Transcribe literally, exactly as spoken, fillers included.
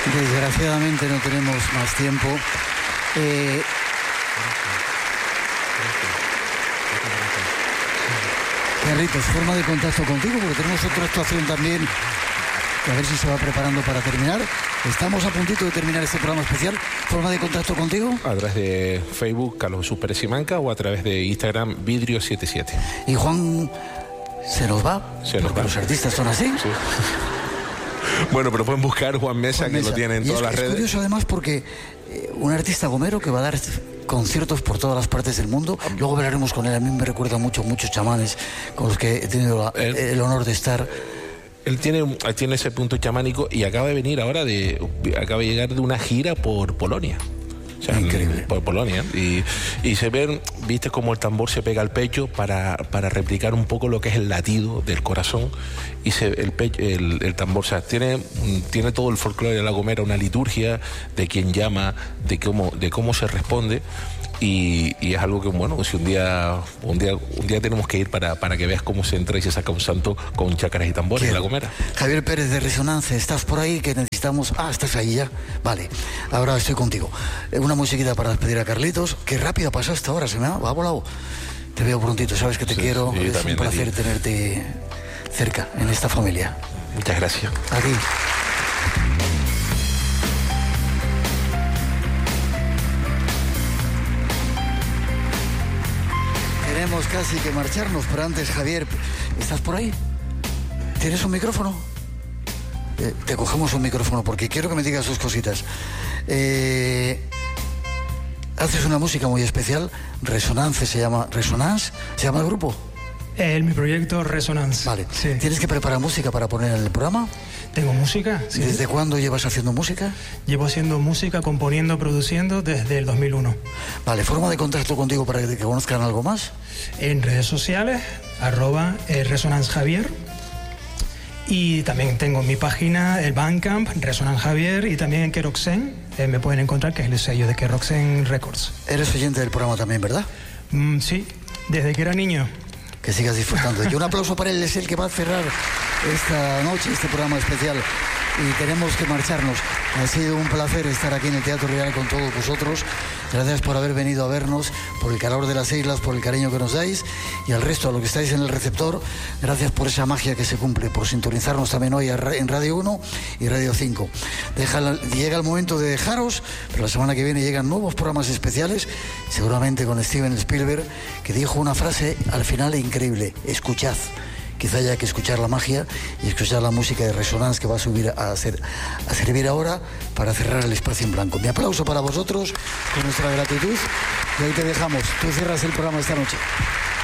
Desgraciadamente no tenemos más tiempo. Eh... Carlitos, forma de contacto contigo, porque tenemos otra actuación también, que a ver si se va preparando para terminar. Estamos a puntito de terminar este programa especial. ¿Forma de contacto contigo? A través de Facebook, Carlos Jesús Pérez Simanca, o a través de Instagram, Vidrio setenta y siete. ¿Y Juan se nos va? Se nos va. Los artistas son así. Sí. Bueno, pero pueden buscar Juan Mesa, Juan Mesa. que lo tienen en todas es, las es redes. Es curioso además porque eh, un artista gomero que va a dar conciertos por todas las partes del mundo. Luego hablaremos con él. A mí me recuerda mucho muchos chamanes con los que he tenido la, el, el honor de estar. Él tiene, tiene ese punto chamánico y acaba de venir ahora de acaba de llegar de una gira por Polonia. O sea, increíble. Por Polonia. Y, y se ven, viste cómo el tambor se pega al pecho para, para replicar un poco lo que es el latido del corazón. Y se, el, pecho, el, el tambor, o sea, tiene, tiene todo el folclore de La Gomera, una liturgia de quien llama, de cómo, de cómo se responde. Y, y es algo que, bueno, si un día un día un día tenemos que ir para, para que veas cómo se entra y se saca un santo con chácaras y tambores de La Gomera. Javier Pérez de Resonancia, ¿estás por ahí? Que necesitamos... Ah, estás ahí ya. Vale, ahora estoy contigo. Una musiquita para despedir a Carlitos. Qué rápido pasaste ahora, se me ha, ha volado. Te veo prontito, sabes que te sí, quiero. Sí, es un placer tenerte cerca en esta familia. Muchas gracias. A ti. Tenemos casi que marcharnos, pero antes, Javier, ¿estás por ahí? ¿Tienes un micrófono? Eh, te cogemos un micrófono porque quiero que me digas sus cositas. Eh, haces una música muy especial, Resonance se llama, ¿Resonance? ¿Se llama el grupo? El, mi proyecto Resonance. Vale. Sí. ¿Tienes que preparar música para poner en el programa? ¿Tengo música? Sí. ¿Desde cuándo llevas haciendo música? Llevo haciendo música, componiendo, produciendo desde el dos mil uno. Vale, ¿forma de contacto contigo para que conozcan algo más? En redes sociales, arroba eh, Resonance Javier. Y también tengo mi página, el Bandcamp, Resonance Javier, y también en Keroxen eh, me pueden encontrar, que es el sello de Keroxen Records. Eres oyente del programa también, ¿verdad? Mm, sí, desde que era niño. Que sigas disfrutando. Y un aplauso para él, es el que va a cerrar esta noche, este programa especial. Y tenemos que marcharnos. Ha sido un placer estar aquí en el Teatro Real con todos vosotros. Gracias por haber venido a vernos, por el calor de las islas, por el cariño que nos dais. Y al resto, a los que estáis en el receptor, gracias por esa magia que se cumple, por sintonizarnos también hoy en Radio uno y Radio cinco. Deja, llega el momento de dejaros, pero la semana que viene llegan nuevos programas especiales, seguramente con Steven Spielberg, que dijo una frase al final increíble: escuchad. Quizá haya que escuchar la magia y escuchar la música de Resonance que va a subir a, hacer, a servir ahora para cerrar el espacio en blanco. Mi aplauso para vosotros con nuestra gratitud y ahí te dejamos. Tú cierras el programa esta noche.